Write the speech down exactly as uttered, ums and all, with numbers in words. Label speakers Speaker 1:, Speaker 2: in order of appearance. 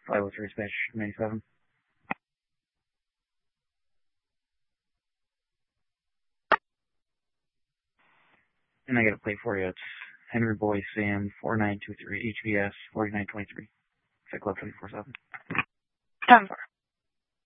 Speaker 1: five oh three Spanish ninety-seven. And I got a plate for you. It's Henry Boy Sam four nine two three H V S forty-nine twenty-three. Check Club twenty-four seven.
Speaker 2: ten four.